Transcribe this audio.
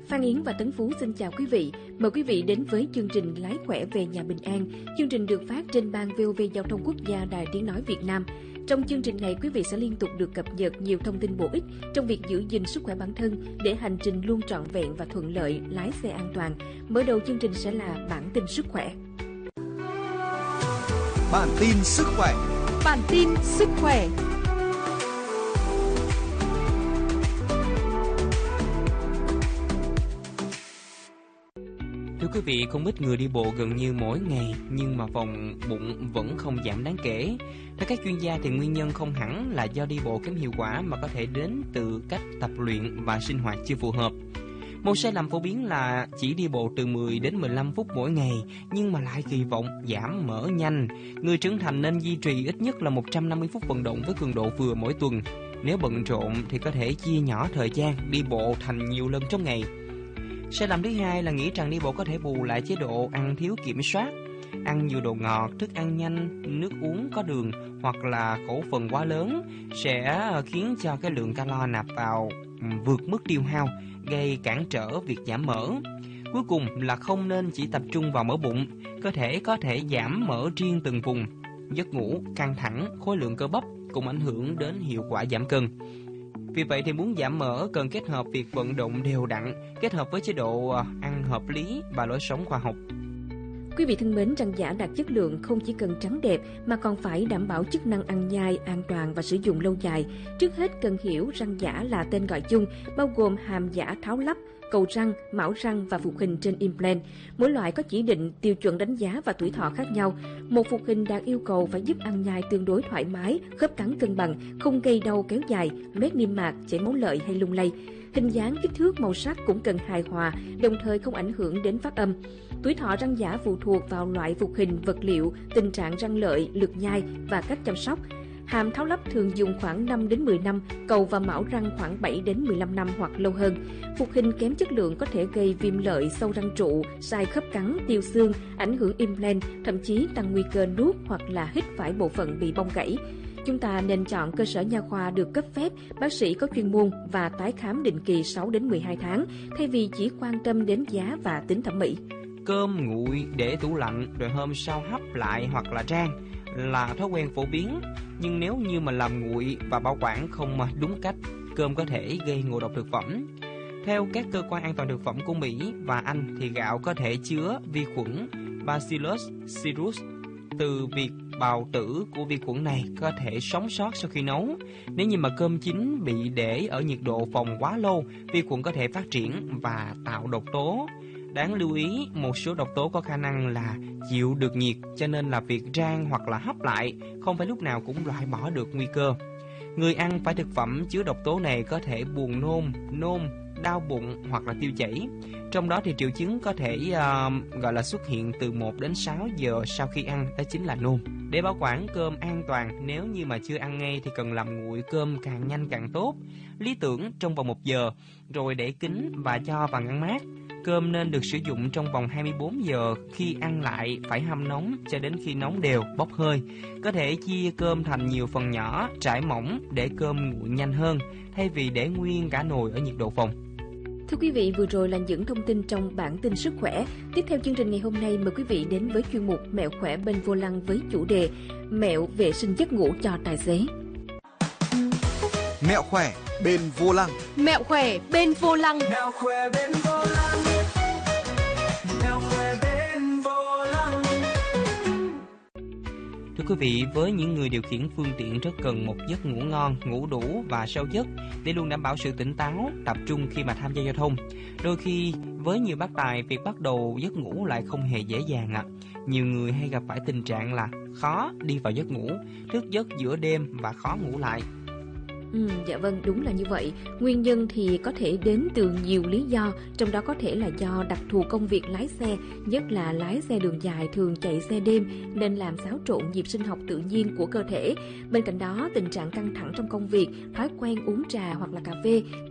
Phan Yến và Tấn Phú xin chào quý vị. Mời quý vị đến với chương trình Lái khỏe về nhà bình an. Chương trình được phát trên ban VOV Giao thông Quốc gia Đài Tiếng nói Việt Nam. Trong chương trình này, quý vị sẽ liên tục được cập nhật nhiều thông tin bổ ích trong việc giữ gìn sức khỏe bản thân để hành trình luôn trọn vẹn và thuận lợi, lái xe an toàn. Mở đầu chương trình sẽ là bản tin sức khỏe. Bản tin sức khỏe. Bản tin sức khỏe. Thưa quý vị, không ít người đi bộ gần như mỗi ngày nhưng mà vòng bụng vẫn không giảm đáng kể. Theo các chuyên gia thì nguyên nhân không hẳn là do đi bộ kém hiệu quả mà có thể đến từ cách tập luyện và sinh hoạt chưa phù hợp. Một sai lầm phổ biến là chỉ đi bộ từ 10 đến 15 phút mỗi ngày nhưng mà lại kỳ vọng giảm mỡ nhanh. Người trưởng thành nên duy trì ít nhất là 150 phút vận động với cường độ vừa mỗi tuần. Nếu bận rộn thì có thể chia nhỏ thời gian đi bộ thành nhiều lần trong ngày. Sai lầm thứ hai là nghĩ rằng đi bộ có thể bù lại chế độ ăn thiếu kiểm soát. Ăn nhiều đồ ngọt, thức ăn nhanh, nước uống có đường hoặc là khẩu phần quá lớn sẽ khiến cho cái lượng calo nạp vào vượt mức tiêu hao, gây cản trở việc giảm mỡ. Cuối cùng là không nên chỉ tập trung vào mỡ bụng, cơ thể có thể giảm mỡ riêng từng vùng. Giấc ngủ, căng thẳng, khối lượng cơ bắp cũng ảnh hưởng đến hiệu quả giảm cân. Vì vậy thì muốn giảm mỡ cần kết hợp việc vận động đều đặn, kết hợp với chế độ ăn hợp lý và lối sống khoa học. Quý vị thân mến, răng giả đạt chất lượng không chỉ cần trắng đẹp mà còn phải đảm bảo chức năng ăn nhai, an toàn và sử dụng lâu dài. Trước hết cần hiểu răng giả là tên gọi chung, bao gồm hàm giả tháo lắp, cầu răng, mão răng và phục hình trên implant. Mỗi loại có chỉ định, tiêu chuẩn đánh giá và tuổi thọ khác nhau. Một phục hình đạt yêu cầu phải giúp ăn nhai tương đối thoải mái, khớp cắn cân bằng, không gây đau kéo dài, loét niêm mạc, chảy máu lợi hay lung lay. Hình dáng, kích thước, màu sắc cũng cần hài hòa, đồng thời không ảnh hưởng đến phát âm. Tuổi thọ răng giả phụ thuộc vào loại phục hình, vật liệu, tình trạng răng lợi, lực nhai và cách chăm sóc. Hàm tháo lắp thường dùng khoảng 5 đến 10 năm, cầu và mão răng khoảng 7 đến 15 năm hoặc lâu hơn. Phục hình kém chất lượng có thể gây viêm lợi, sâu răng trụ, sai khớp cắn, tiêu xương, ảnh hưởng implant, thậm chí tăng nguy cơ nuốt hoặc là hít phải bộ phận bị bong gãy. Chúng ta nên chọn cơ sở nha khoa được cấp phép, bác sĩ có chuyên môn và tái khám định kỳ 6 đến 12 tháng, thay vì chỉ quan tâm đến giá và tính thẩm mỹ. Cơm nguội để tủ lạnh rồi hôm sau hấp lại hoặc là rang là thói quen phổ biến, nhưng nếu như mà làm nguội và bảo quản không đúng cách, cơm có thể gây ngộ độc thực phẩm. Theo các cơ quan an toàn thực phẩm của Mỹ và Anh thì gạo có thể chứa vi khuẩn Bacillus cereus. Từ việc bào tử của vi khuẩn này có thể sống sót sau khi nấu. Nếu như mà cơm chín bị để ở nhiệt độ phòng quá lâu, vi khuẩn có thể phát triển và tạo độc tố. Đáng lưu ý, một số độc tố có khả năng là chịu được nhiệt, cho nên là việc rang hoặc là hấp lại không phải lúc nào cũng loại bỏ được nguy cơ. Người ăn phải thực phẩm chứa độc tố này có thể buồn nôn, đau bụng hoặc là tiêu chảy. Trong đó thì triệu chứng có thể gọi là xuất hiện từ 1 đến 6 giờ sau khi ăn, đó chính là nôn. Để bảo quản cơm an toàn, nếu như mà chưa ăn ngay thì cần làm nguội cơm càng nhanh càng tốt. Lý tưởng trong vòng 1 giờ, rồi để kín và cho vào ngăn mát. Cơm nên được sử dụng trong vòng 24 giờ, khi ăn lại phải hâm nóng cho đến khi nóng đều, bốc hơi. Có thể chia cơm thành nhiều phần nhỏ, trải mỏng để cơm nguội nhanh hơn, thay vì để nguyên cả nồi ở nhiệt độ phòng. Thưa quý vị, vừa rồi là những thông tin trong bản tin sức khỏe. Tiếp theo chương trình ngày hôm nay, mời quý vị đến với chuyên mục Mẹo khỏe bên vô lăng với chủ đề Mẹo vệ sinh giấc ngủ cho tài xế. Mẹo khỏe bên vô lăng. Mẹo khỏe bên vô lăng. Mẹo khỏe bên vô lăng. Mẹo khỏe bên vô lăng. Thưa quý vị, với những người điều khiển phương tiện rất cần một giấc ngủ ngon, ngủ đủ và sâu giấc để luôn đảm bảo sự tỉnh táo, tập trung khi mà tham gia giao thông. Đôi khi với nhiều bác tài, việc bắt đầu giấc ngủ lại không hề dễ dàng ạ. Nhiều người hay gặp phải tình trạng là khó đi vào giấc ngủ, thức giấc giữa đêm và khó ngủ lại. Dạ vâng, đúng là như vậy. Nguyên nhân thì có thể đến từ nhiều lý do, trong đó có thể là do đặc thù công việc lái xe, nhất là lái xe đường dài thường chạy xe đêm nên làm xáo trộn nhịp sinh học tự nhiên của cơ thể. Bên cạnh đó, tình trạng căng thẳng trong công việc, thói quen uống trà hoặc là cà phê